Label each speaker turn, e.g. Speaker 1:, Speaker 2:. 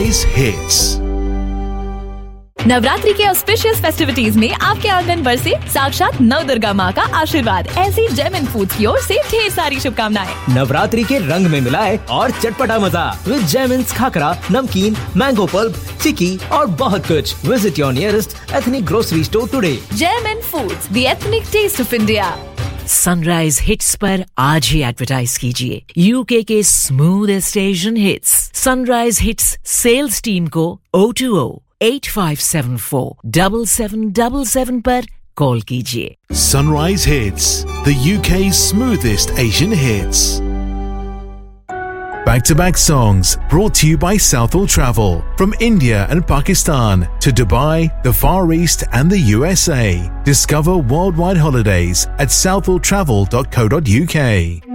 Speaker 1: Sunrise Hits.
Speaker 2: Navratri के auspicious festivities में आपके आंगन बरसे साक्षात नव दुर्गा माँ का आशीर्वाद। ऐसी जेमिन फूड्स की ओर से ढेर सारी शुभकामनाएं।
Speaker 3: नवरात्रि के रंग में मिलाए और चटपटा मजा विद जेमिन्स खाकरा, नमकीन, मैंगो पल्प, चिक्की और बहुत कुछ। Visit your nearest ethnic grocery store today.
Speaker 2: जेमिन foods, the ethnic test of India.
Speaker 4: Sunrise hits पर आज ही एडवर्टाइज कीजिए यूके के smoothest Asian hits. Sunrise hits sales team को 020-8574-7777 पर कॉल कीजिए।
Speaker 1: Sunrise Hits, the UK's smoothest Asian hits. Back-to-back songs brought to you by Southall Travel. From India and Pakistan to Dubai, the Far East and the USA. Discover worldwide holidays at southalltravel.co.uk.